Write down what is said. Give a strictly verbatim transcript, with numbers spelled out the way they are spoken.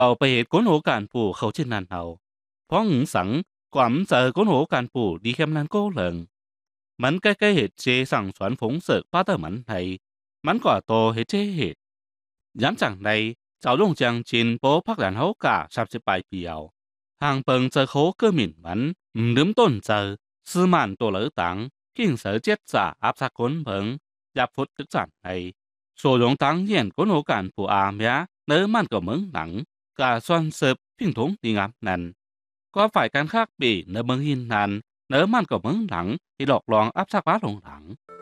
เอาไปเหตุก้นโหการปู่เขาเช่นนั้นเฮาเพราะหึงสังกว่ามันเจอก้นโหการปู่ดีแค่นั้นก็เหลิงมันใกล้ๆเหตุเจสั่งสอนผงเสกป้าเตอร์มันไทยมันก็โตเหตุเจเหตุย้ำจังในเจ้าลงจังจินโป๊พักหลานเฮากาสามสิบปลายเปียวทางเปิงเจอเขาเกื้อหมิ่นมัน唔ลืมต้นเจอซื้อมันตัวเหลือตังกิ่งเสือเจ็ดจ่าอับสักคนเพิงยับฟุตตึกจันในโซลงตังเย็นก้นโหการปู่อามยะเนื้อมันก็เหมืองหนัง cả xoan sợp phim thúng đi ngắm nằn có phải can khác bị nở mừng hin nằn nở man có mừng lẳng thì lọt lòn áp sát bá lồng lẳng